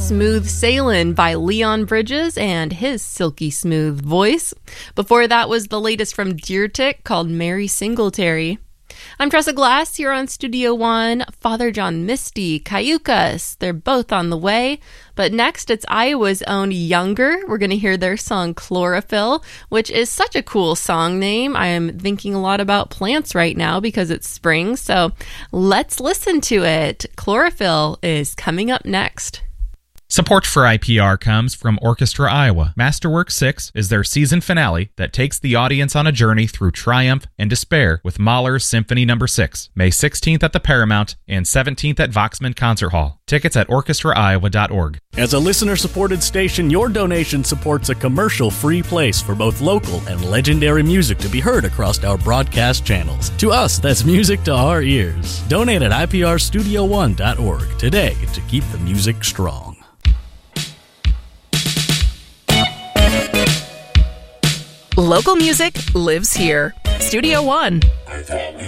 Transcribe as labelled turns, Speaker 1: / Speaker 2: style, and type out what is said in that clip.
Speaker 1: Smooth Sailin' by Leon Bridges and his silky smooth voice. Before that was the latest from Deer Tick called Mary Singletary. I'm Tressa Glass here on Studio One. Father John Misty, Cayucas, they're both on the way. But next, it's Iowa's own Younger. We're going to hear their song Chlorophyll, which is such a cool song name. I am thinking a lot about plants right now because it's spring, so let's listen to it. Chlorophyll is coming up next.
Speaker 2: Support for IPR comes from Orchestra Iowa. Masterwork 6 is their season finale that takes the audience on a journey through triumph and despair with Mahler's Symphony No. 6, May 16th at the Paramount and 17th at Voxman Concert Hall. Tickets at orchestraiowa.org.
Speaker 3: As a listener-supported station, your donation supports a commercial-free place for both local and legendary music to be heard across our broadcast channels. To us, that's music to our ears. Donate at iprstudio1.org today to keep the music strong.
Speaker 4: Local music lives here. Studio One.